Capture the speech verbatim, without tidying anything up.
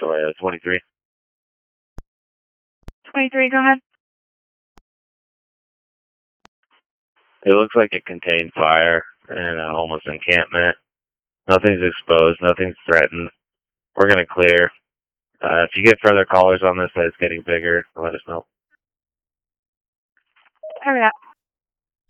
uh, twenty-three. twenty-three, go ahead. It looks like it contained fire in a homeless encampment. Nothing's exposed. Nothing's threatened. We're going to clear. Uh, if you get further callers on this that it's getting bigger, let us know. Hurry up.